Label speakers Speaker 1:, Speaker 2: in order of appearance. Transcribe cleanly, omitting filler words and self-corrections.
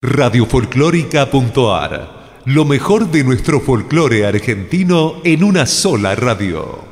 Speaker 1: Radiofolclórica.ar. Lo mejor de nuestro folclore argentino en una sola radio.